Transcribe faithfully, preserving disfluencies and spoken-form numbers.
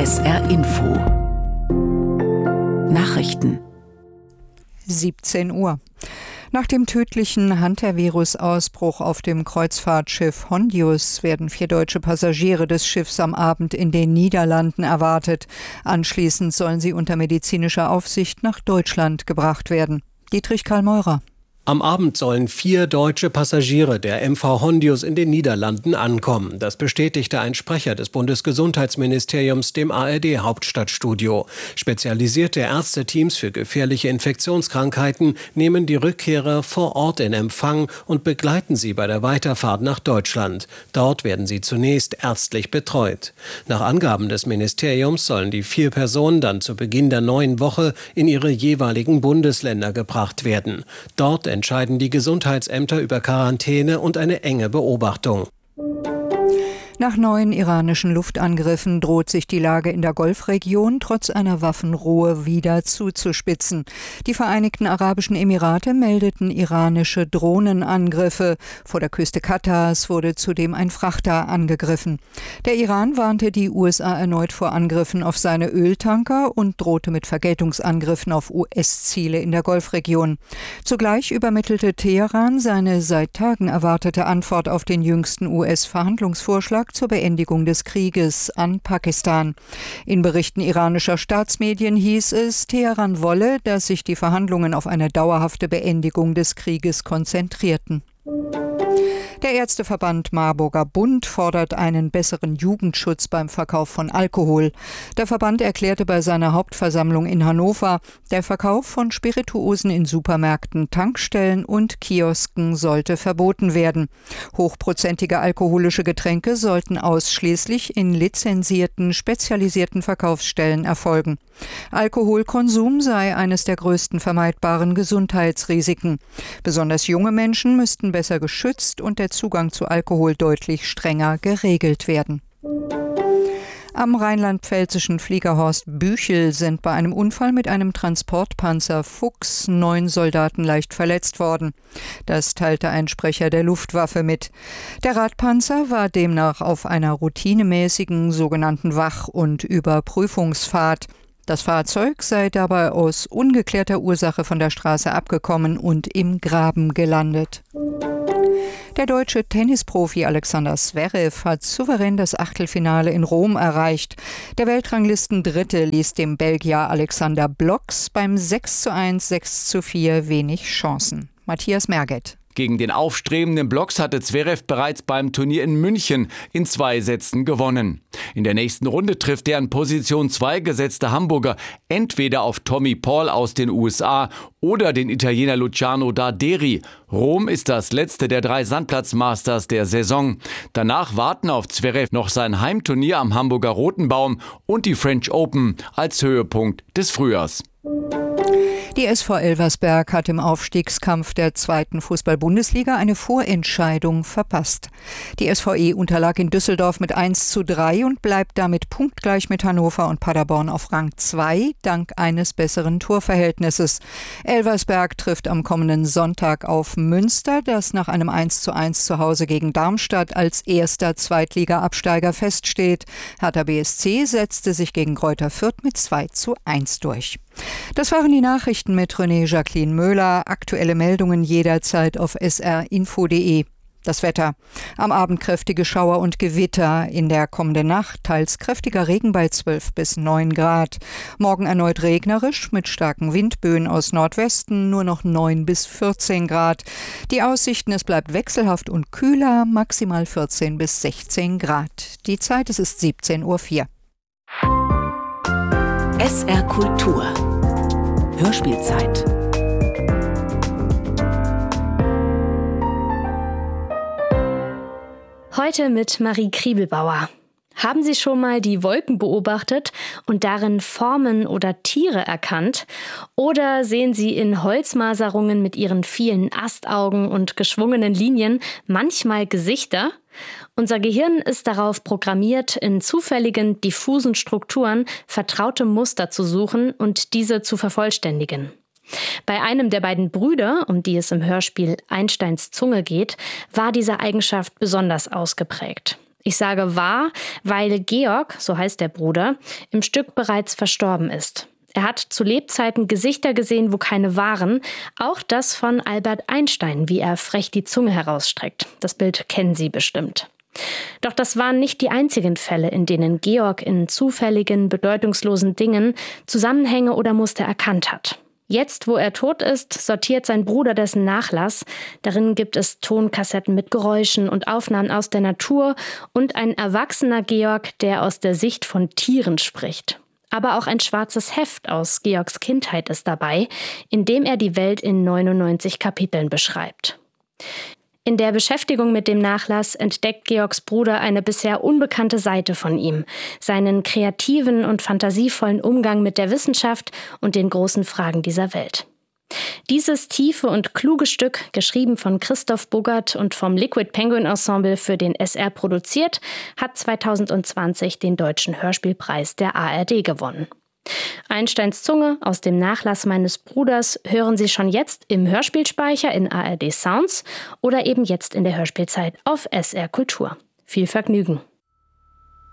S R Info Nachrichten siebzehn Uhr. Nach dem tödlichen Hantavirus-Ausbruch auf dem Kreuzfahrtschiff Hondius werden vier deutsche Passagiere des Schiffs am Abend in den Niederlanden erwartet. Anschließend sollen sie unter medizinischer Aufsicht nach Deutschland gebracht werden. Dietrich Karl Meurer. Am Abend sollen vier deutsche Passagiere der M V Hondius in den Niederlanden ankommen. Das bestätigte ein Sprecher des Bundesgesundheitsministeriums dem A R D-Hauptstadtstudio. Spezialisierte Ärzteteams für gefährliche Infektionskrankheiten nehmen die Rückkehrer vor Ort in Empfang und begleiten sie bei der Weiterfahrt nach Deutschland. Dort werden sie zunächst ärztlich betreut. Nach Angaben des Ministeriums sollen die vier Personen dann zu Beginn der neuen Woche in ihre jeweiligen Bundesländer gebracht werden. Dort entscheiden die Gesundheitsämter über Quarantäne und eine enge Beobachtung. Nach neuen iranischen Luftangriffen droht sich die Lage in der Golfregion trotz einer Waffenruhe wieder zuzuspitzen. Die Vereinigten Arabischen Emirate meldeten iranische Drohnenangriffe. Vor der Küste Katars wurde zudem ein Frachter angegriffen. Der Iran warnte die U S A erneut vor Angriffen auf seine Öltanker und drohte mit Vergeltungsangriffen auf U S-Ziele in der Golfregion. Zugleich übermittelte Teheran seine seit Tagen erwartete Antwort auf den jüngsten U S-Verhandlungsvorschlag zur Beendigung des Krieges an Pakistan. In Berichten iranischer Staatsmedien hieß es, Teheran wolle, dass sich die Verhandlungen auf eine dauerhafte Beendigung des Krieges konzentrierten. Der Ärzteverband Marburger Bund fordert einen besseren Jugendschutz beim Verkauf von Alkohol. Der Verband erklärte bei seiner Hauptversammlung in Hannover, der Verkauf von Spirituosen in Supermärkten, Tankstellen und Kiosken sollte verboten werden. Hochprozentige alkoholische Getränke sollten ausschließlich in lizenzierten, spezialisierten Verkaufsstellen erfolgen. Alkoholkonsum sei eines der größten vermeidbaren Gesundheitsrisiken. Besonders junge Menschen müssten besser geschützt und der Zugang zu Alkohol deutlich strenger geregelt werden. Am rheinland-pfälzischen Fliegerhorst Büchel sind bei einem Unfall mit einem Transportpanzer Fuchs neun Soldaten leicht verletzt worden. Das teilte ein Sprecher der Luftwaffe mit. Der Radpanzer war demnach auf einer routinemäßigen sogenannten Wach- und Überprüfungsfahrt. Das Fahrzeug sei dabei aus ungeklärter Ursache von der Straße abgekommen und im Graben gelandet. Der deutsche Tennisprofi Alexander Zverev hat souverän das Achtelfinale in Rom erreicht. Der Weltranglistendritte ließ dem Belgier Alexander Blocks beim sechs zu eins, sechs zu vier wenig Chancen. Matthias Merget. Gegen den aufstrebenden Blocks hatte Zverev bereits beim Turnier in München in zwei Sätzen gewonnen. In der nächsten Runde trifft der an Position zwei gesetzte Hamburger entweder auf Tommy Paul aus den U S A oder den Italiener Luciano Darderi. Rom ist das letzte der drei Sandplatz-Masters der Saison. Danach warten auf Zverev noch sein Heimturnier am Hamburger Rotenbaum und die French Open als Höhepunkt des Frühjahrs. Die S V Elversberg hat im Aufstiegskampf der zweiten Fußball-Bundesliga eine Vorentscheidung verpasst. Die S V E unterlag in Düsseldorf mit eins zu drei und bleibt damit punktgleich mit Hannover und Paderborn auf Rang zwei, dank eines besseren Torverhältnisses. Elversberg trifft am kommenden Sonntag auf Münster, das nach einem eins zu eins zu Hause gegen Darmstadt als erster Zweitliga-Absteiger feststeht. Hertha B S C setzte sich gegen Greuther Fürth mit zwei zu eins durch. Das waren die Nachrichten mit René Jacqueline Möhler. Aktuelle Meldungen jederzeit auf s r info punkt d e. Das Wetter. Am Abend kräftige Schauer und Gewitter. In der kommenden Nacht teils kräftiger Regen bei zwölf bis neun Grad. Morgen erneut regnerisch mit starken Windböen aus Nordwesten, nur noch neun bis vierzehn Grad. Die Aussichten, es bleibt wechselhaft und kühler, maximal vierzehn bis sechzehn Grad. Die Zeit, es ist siebzehn Uhr vier. S R Kultur Hörspielzeit. Heute mit Marie Kriebelbauer. Haben Sie schon mal die Wolken beobachtet und darin Formen oder Tiere erkannt? Oder sehen Sie in Holzmaserungen mit ihren vielen Astaugen und geschwungenen Linien manchmal Gesichter? Unser Gehirn ist darauf programmiert, in zufälligen, diffusen Strukturen vertraute Muster zu suchen und diese zu vervollständigen. Bei einem der beiden Brüder, um die es im Hörspiel Einsteins Zunge geht, war diese Eigenschaft besonders ausgeprägt. Ich sage war, weil Georg, so heißt der Bruder, im Stück bereits verstorben ist. Er hat zu Lebzeiten Gesichter gesehen, wo keine waren. Auch das von Albert Einstein, wie er frech die Zunge herausstreckt. Das Bild kennen Sie bestimmt. Doch das waren nicht die einzigen Fälle, in denen Georg in zufälligen, bedeutungslosen Dingen Zusammenhänge oder Muster erkannt hat. Jetzt, wo er tot ist, sortiert sein Bruder dessen Nachlass. Darin gibt es Tonkassetten mit Geräuschen und Aufnahmen aus der Natur und ein erwachsener Georg, der aus der Sicht von Tieren spricht. Aber auch ein schwarzes Heft aus Georgs Kindheit ist dabei, in dem er die Welt in neunundneunzig Kapiteln beschreibt. In der Beschäftigung mit dem Nachlass entdeckt Georgs Bruder eine bisher unbekannte Seite von ihm, seinen kreativen und fantasievollen Umgang mit der Wissenschaft und den großen Fragen dieser Welt. Dieses tiefe und kluge Stück, geschrieben von Christoph Buggert und vom Liquid Penguin Ensemble für den S R produziert, hat zweitausendzwanzig den Deutschen Hörspielpreis der A R D gewonnen. Einsteins Zunge aus dem Nachlass meines Bruders hören Sie schon jetzt im Hörspielspeicher in A R D Sounds oder eben jetzt in der Hörspielzeit auf S R Kultur. Viel Vergnügen!